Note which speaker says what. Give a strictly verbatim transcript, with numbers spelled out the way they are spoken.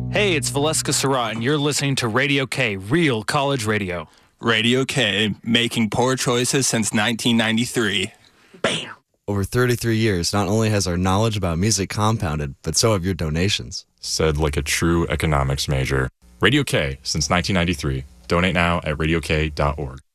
Speaker 1: Hey, it's Valeska Surratt, and you're listening to Radio K, Real College Radio.
Speaker 2: Radio K, making poor choices since nineteen ninety-three.
Speaker 3: Bam! Over thirty-three years, not only has our knowledge about music compounded, but so have your donations.
Speaker 4: Said like a true economics major. Radio K, since nineteen ninety-three. Donate now at radio k dot org.